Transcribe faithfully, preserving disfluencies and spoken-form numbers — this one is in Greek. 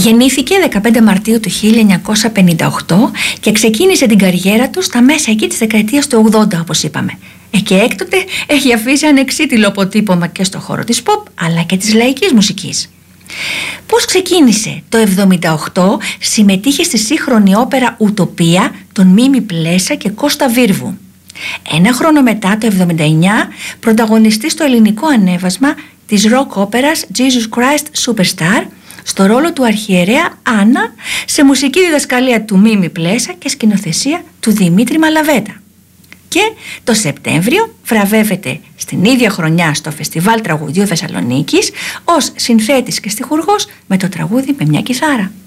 Γεννήθηκε δεκαπέντε Μαρτίου του χίλια εννιακόσια πενήντα οκτώ και ξεκίνησε την καριέρα του στα μέσα εκεί της δεκαετίας του ογδόντα, όπως είπαμε. Ε, και έκτοτε έχει αφήσει ανεξίτηλο αποτύπωμα και στο χώρο της pop αλλά και της λαϊκής μουσικής. Πώς ξεκίνησε? Το εβδομήντα οκτώ συμμετείχε στη σύγχρονη όπερα Ουτοπία των Μίμη Πλέσα και Κώστα Βίρβου. Ένα χρόνο μετά, το εβδομήντα εννιά, πρωταγωνιστεί στο ελληνικό ανέβασμα της ροκ όπερας Jesus Christ Superstar στο ρόλο του αρχιερέα Άννα, σε μουσική διδασκαλία του Μίμη Πλέσα και σκηνοθεσία του Δημήτρη Μαλαβέτα. Και το Σεπτέμβριο βραβεύεται στην ίδια χρονιά στο Φεστιβάλ Τραγουδιού Θεσσαλονίκης ως συνθέτης και στιχουργός με το τραγούδι «Με μια κιθάρα».